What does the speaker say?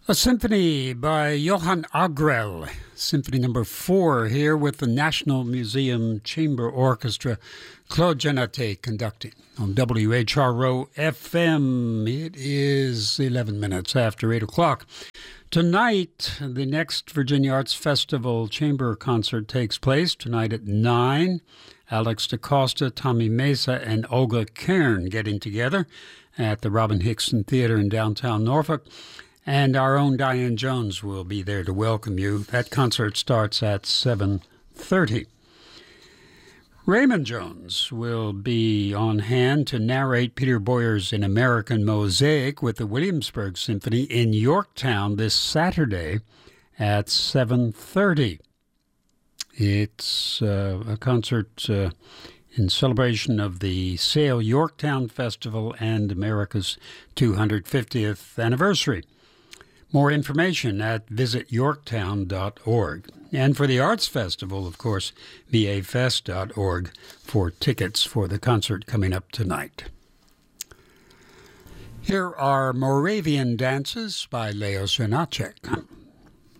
A symphony by Johann Agrell, Symphony Number 4, here with the National Museum Chamber Orchestra, Claude Janate conducting on WHRO FM. It is 11 minutes after 8 o'clock. Tonight, the next Virginia Arts Festival Chamber Concert takes place tonight at 9. Alex DaCosta, Tommy Mesa, and Olga Kern getting together at the Robin Hickson Theater in downtown Norfolk. And our own Diane Jones will be there to welcome you. That concert starts at 7:30. Raymond Jones will be on hand to narrate Peter Boyer's An American Mosaic with the Williamsburg Symphony in Yorktown this Saturday at 7:30. It's a concert in celebration of the Sale Yorktown Festival and America's 250th anniversary. More information at visityorktown.org. And for the Arts Festival, of course, vafest.org for tickets for the concert coming up tonight. Here are Moravian Dances by Leo Srnacek.